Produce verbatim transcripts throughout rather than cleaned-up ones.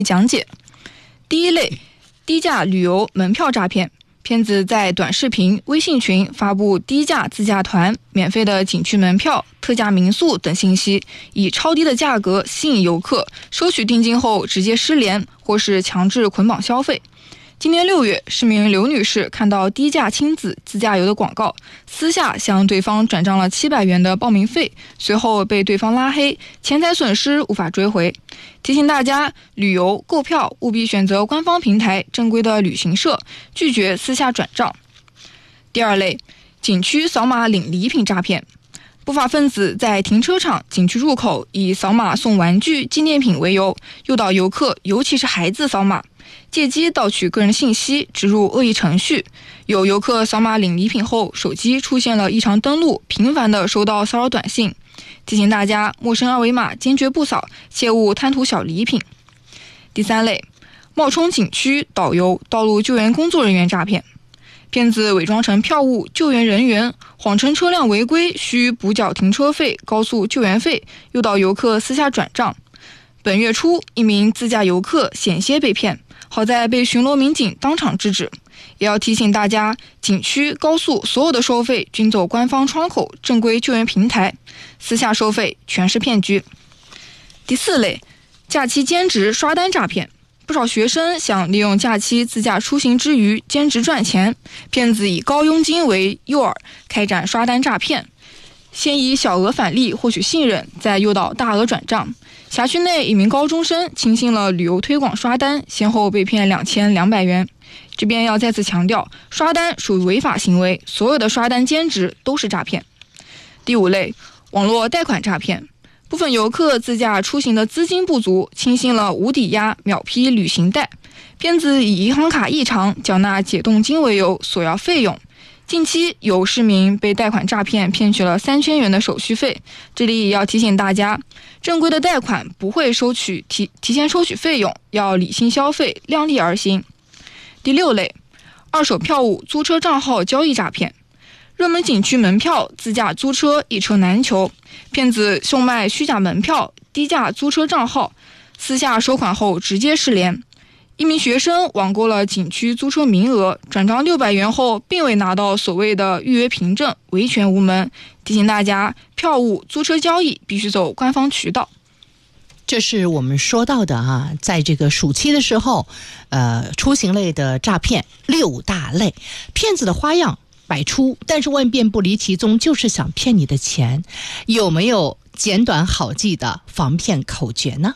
讲解。第一类，低价旅游门票诈骗。骗子在短视频、微信群发布低价自驾团、免费的景区门票、特价民宿等信息，以超低的价格吸引游客，收取定金后直接失联，或是强制捆绑消费。今年六月，市民刘女士看到低价亲子自驾游的广告，私下向对方转账了七百元的报名费，随后被对方拉黑，钱财损失无法追回。提醒大家，旅游购票务必选择官方平台、正规的旅行社，拒绝私下转账。第二类，景区扫码领礼品诈骗。不法分子在停车场、景区入口以扫码送玩具、纪念品为由，诱导游客，尤其是孩子扫码，借机盗取个人信息，植入恶意程序。有游客扫码领礼品后，手机出现了异常登录，频繁地收到骚扰短信。提醒大家，陌生二维码坚决不扫，切勿贪图小礼品。第三类，冒充景区导游、道路救援工作人员诈骗。骗子伪装成票务救援人员，谎称车辆违规需补缴停车费、高速救援费，诱导游客私下转账。本月初，一名自驾游客险些被骗，好在被巡逻民警当场制止。也要提醒大家，景区、高速所有的收费均走官方窗口、正规救援平台，私下收费全是骗局。第四类，假期兼职刷单诈骗。不少学生想利用假期自驾出行之余兼职赚钱，骗子以高佣金为诱饵，开展刷单诈骗。先以小额返利获取信任，再诱导大额转账。辖区内一名高中生轻信了旅游推广刷单，先后被骗两千两百元。这边要再次强调，刷单属于违法行为，所有的刷单兼职都是诈骗。第五类，网络贷款诈骗。部分游客自驾出行的资金不足，轻信了无抵押秒批旅行贷，骗子以银行卡异常、缴纳解冻金为由索要费用。近期有市民被贷款诈骗骗取了三千元的手续费，这里也要提醒大家，正规的贷款不会收取提提前收取费用，要理性消费，量力而行。第六类，二手票务租车账号交易诈骗。热门景区门票自驾租车一车难求，骗子售卖虚假门票、低价租车账号，私下收款后直接失联。一名学生网购了景区租车名额，转账六百元后，并未拿到所谓的预约凭证，维权无门。提醒大家，票务租车交易必须走官方渠道。 这是我们说到的啊，在这个暑期的时候，呃，出行类的诈骗六大类，骗子的花样百出，但是万变不离其宗，就是想骗你的钱。有没有简短好记的防骗口诀呢？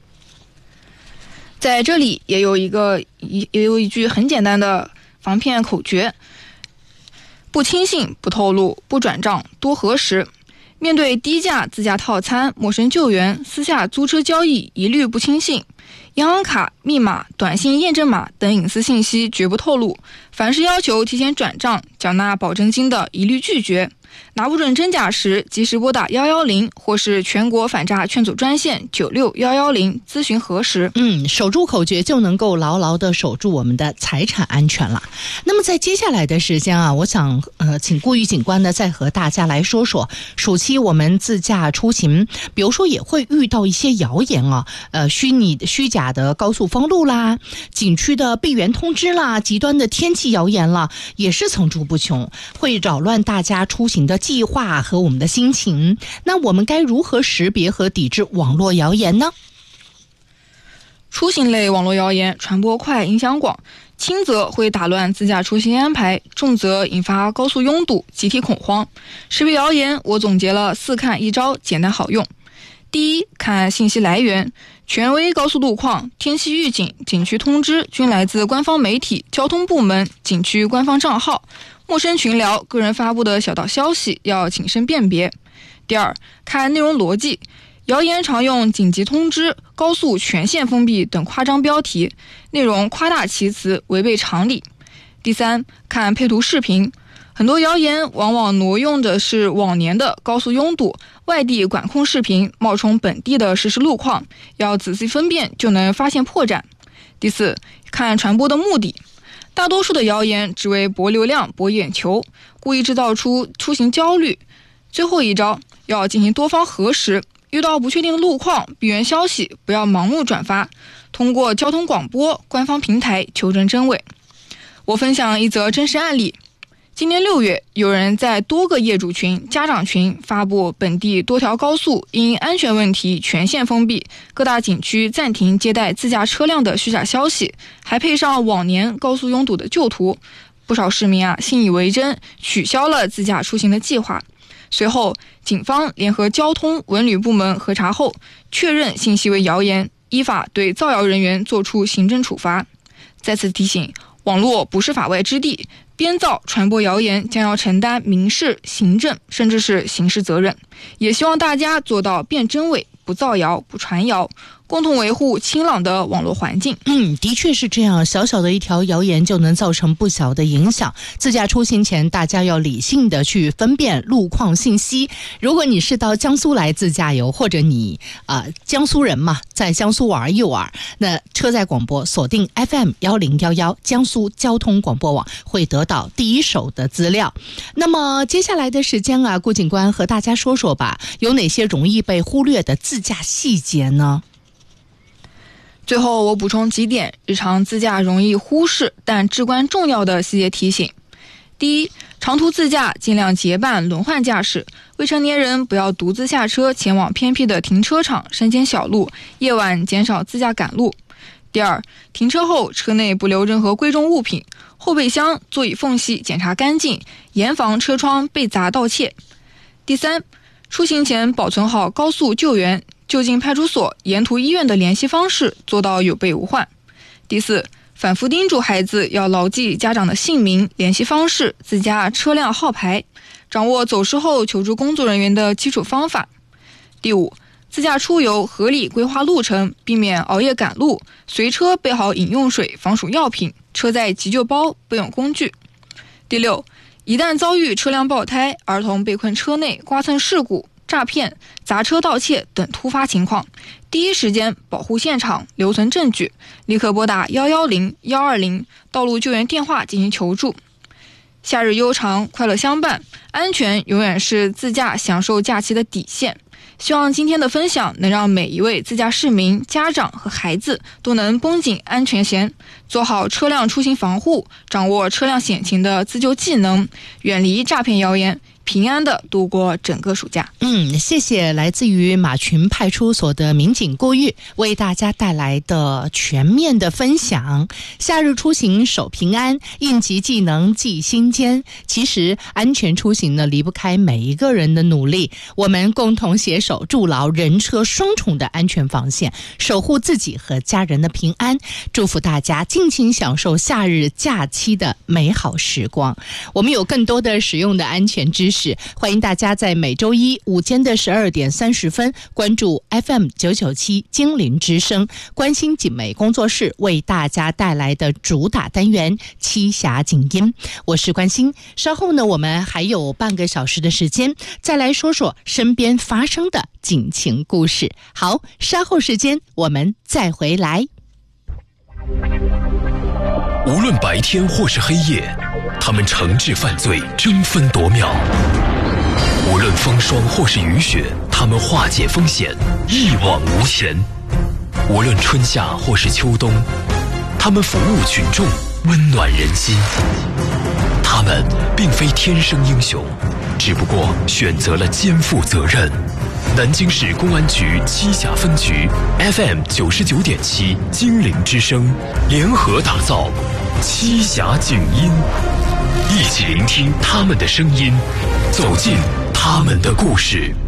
在这里也有一个也有一句很简单的防骗口诀：不轻信、不透露、不转账、多核实。面对低价自驾套餐、陌生救援、私下租车交易，一律不轻信。银行卡、密码、短信验证码等隐私信息绝不透露。凡是要求提前转账、缴纳保证金的，一律拒绝。拿不准真假时，及时拨打一一零或是全国反诈劝阻专线九六一一零咨询核实。 嗯，守住口诀就能够牢牢的守住我们的财产安全了。那么在接下来的时间啊，我想呃，请顾玉警官呢再和大家来说说，暑期我们自驾出行，比如说也会遇到一些谣言啊，呃，虚拟虚假的高速封路啦，景区的闭园通知啦，极端的天气谣言啦，也是层出不穷，会扰乱大家出行的计划和我们的心情。那我们该如何识别和抵制网络谣言呢？ 出行类网络谣言传播快、影响广，轻则会打乱自驾出行安排，重则引发高速拥堵、集体恐慌。识别谣言，我总结了四看一招，简单好用。第一，看信息来源，权威高速路况、天气预警、景区通知均来自官方媒体、交通部门、景区官方账号。陌生群聊、个人发布的小道消息要谨慎辨别。第二，看内容逻辑，谣言常用紧急通知、高速全线封闭等夸张标题，内容夸大其词，违背常理。第三，看配图视频，很多谣言往往挪用的是往年的高速拥堵、外地管控视频，冒充本地的实时路况，要仔细分辨就能发现破绽。第四，看传播的目的，大多数的谣言只为博流量、博眼球，故意制造出出行焦虑。最后一招，要进行多方核实，遇到不确定的路况、闭源消息，不要盲目转发， 通过交通广播官方平台求证真伪。我分享一则真实案例。今年六月，有人在多个业主群、家长群发布本地多条高速因安全问题全线封闭，各大景区暂停接待自驾车辆的虚假消息，还配上往年高速拥堵的旧图。不少市民啊信以为真，取消了自驾出行的计划。随后，警方联合交通文旅部门核查后，确认信息为谣言，依法对造谣人员作出行政处罚。再次提醒，网络不是法外之地，编造传播谣言将要承担民事、行政甚至是刑事责任。也希望大家做到辨真伪，不造谣、不传谣，共同维护清朗的网络环境。 嗯，的确是这样，小小的一条谣言就能造成不小的影响。自驾出行前，大家要理性的去分辨路况信息。如果你是到江苏来自驾游，或者你啊、呃、江苏人嘛，在江苏玩一玩，那车载广播锁定 F M 一零一一江苏交通广播网，会得到第一手的资料。那么接下来的时间啊，顾警官和大家说说吧，有哪些容易被忽略的自驾细节呢？ 最后我补充几点日常自驾容易忽视但至关重要的细节提醒。第一，长途自驾尽量结伴轮换驾驶，未成年人不要独自下车前往偏僻的停车场、山间小路，夜晚减少自驾赶路。第二，停车后车内不留任何贵重物品，后备箱、座椅缝隙检查干净，严防车窗被砸盗窃。第三，出行前保存好高速救援、就近派出所、沿途医院的联系方式，做到有备无患。第四，反复叮嘱孩子要牢记家长的姓名、联系方式、自家车辆号牌，掌握走失后求助工作人员的基础方法。第五，自驾出游合理规划路程，避免熬夜赶路，随车备好饮用水、防暑药品，车载急救包、备用工具。第六，一旦遭遇车辆爆胎、儿童被困车内、刮蹭事故、诈骗、砸车盗窃等突发情况，第一时间保护现场，留存证据，立刻拨打一一零、一二零道路救援电话进行求助。夏日悠长，快乐相伴，安全永远是自驾享受假期的底线。希望今天的分享能让每一位自驾市民、家长和孩子都能绷紧安全弦，做好车辆出行防护，掌握车辆险情的自救技能，远离诈骗谣言，平安的度过整个暑假。 嗯，谢谢来自于马群派出所的民警顾玉为大家带来的全面的分享。夏日出行守平安，应急技能记心间。其实安全出行呢，离不开每一个人的努力，我们共同携手筑牢人车双重的安全防线，守护自己和家人的平安。祝福大家尽情享受夏日假期的美好时光。我们有更多的实用的安全知识，欢迎大家在每周一午间的十二点三十分关注 F M 九九七精灵之声，关心景美工作室为大家带来的主打单元七侠景音。我是关心，稍后呢，我们还有半个小时的时间，再来说说身边发生的警情故事。好，稍后时间我们再回来。 无论白天或是黑夜，他们惩治犯罪，争分夺秒；无论风霜或是雨雪，他们化解风险，一往无前；无论春夏或是秋冬，他们服务群众，温暖人心。他们并非天生英雄，只不过选择了肩负责任。南京市公安局栖霞分局 F M 九十九点七精灵之声联合打造栖霞景音，一起聆听他们的声音，走进他们的故事。